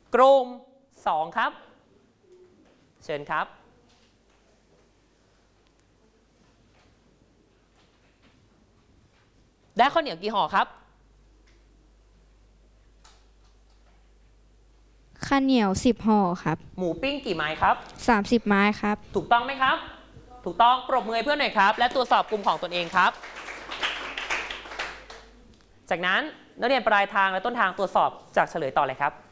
กลุ่ม2ครับเชิญครับได้ข้าวเหนียวกี่ห่อครับข้าวเหนียว10 ห่อครับหมูปิ้งกี่ไม้ครับ 30 ไม้ครับถูกต้องไหมครับถูกต้องปรบมือให้เพื่อนหน่อยครับและตรวจสอบกลุ่มของตนเองครับจากนั้นนักเรียนปลายทางและต้นทางตรวจสอบจากเฉลยต่อเลยครับ